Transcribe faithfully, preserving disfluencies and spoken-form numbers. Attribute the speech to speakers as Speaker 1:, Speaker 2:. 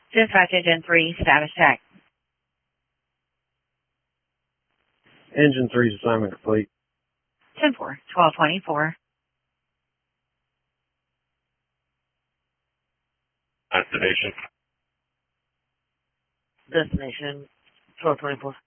Speaker 1: Dispatch Engine three, status check.
Speaker 2: Engine three's assignment complete.
Speaker 1: ten four, twelve twenty-four.
Speaker 3: Destination.
Speaker 4: Destination, twelve twenty-four.